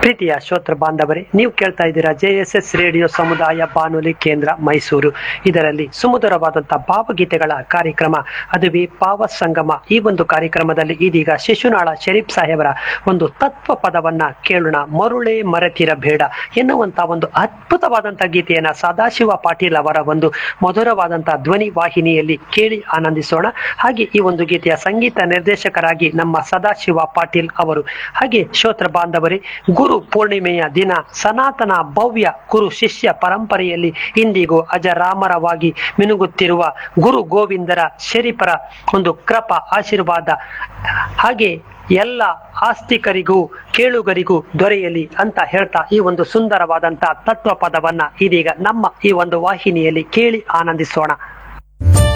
ಪ್ರೀತಿಯ ಶ್ರೋತೃ ಬಾಂಧವರೇ, ನೀವು ಕೇಳ್ತಾ ಇದ್ದೀರಾ JSS ರೇಡಿಯೋ ಸಮುದಾಯ ಬಾನುಲಿ ಕೇಂದ್ರ ಮೈಸೂರು. ಇದರಲ್ಲಿ ಸುಮಧುರವಾದಂತಹ ಭಾವಗೀತೆಗಳ ಕಾರ್ಯಕ್ರಮ, ಅದುವೇ ಭಾವ ಸಂಗಮ. ಈ ಒಂದು ಕಾರ್ಯಕ್ರಮದಲ್ಲಿ ಇದೀಗ ಶಿಶುನಾಳ ಶರೀಫ್ ಸಾಹೇಬರ ಒಂದು ತತ್ವ ಪದವನ್ನ ಕೇಳೋಣ. ಮರುಳೇ ಮರೆತಿರಬೇಡ ಎನ್ನುವಂತಹ ಒಂದು ಅದ್ಭುತವಾದಂತಹ ಗೀತೆಯನ್ನ ಸದಾಶಿವ ಪಾಟೀಲ್ ಅವರ ಒಂದು ಮಧುರವಾದಂತಹ ಧ್ವನಿ ವಾಹಿನಿಯಲ್ಲಿ ಕೇಳಿ ಆನಂದಿಸೋಣ. ಹಾಗೆ ಈ ಒಂದು ಗೀತೆಯ ಸಂಗೀತ ನಿರ್ದೇಶಕರಾಗಿ ನಮ್ಮ ಸದಾಶಿವ ಪಾಟೀಲ್ ಅವರು. ಹಾಗೆ ಶ್ರೋತೃ ಬಾಂಧವರೇ, ಗುರು ಪೂರ್ಣಿಮೆಯ ದಿನ ಸನಾತನ ಭವ್ಯ ಗುರು ಶಿಷ್ಯ ಪರಂಪರೆಯಲ್ಲಿ ಇಂದಿಗೂ ಅಜರಾಮರವಾಗಿ ಮಿನುಗುತ್ತಿರುವ ಗುರು ಗೋವಿಂದರ ಶರೀಫರ ಒಂದು ಕೃಪಾ ಆಶೀರ್ವಾದ ಹಾಗೆ ಎಲ್ಲ ಆಸ್ತಿಕರಿಗೂ ಕೇಳುಗರಿಗೂ ದೊರೆಯಲಿ ಅಂತ ಹೇಳ್ತಾ ಈ ಒಂದು ಸುಂದರವಾದಂತಹ ತತ್ವ ಪದವನ್ನ ಇದೀಗ ನಮ್ಮ ಈ ಒಂದು ವಾಹಿನಿಯಲ್ಲಿ ಕೇಳಿ ಆನಂದಿಸೋಣ.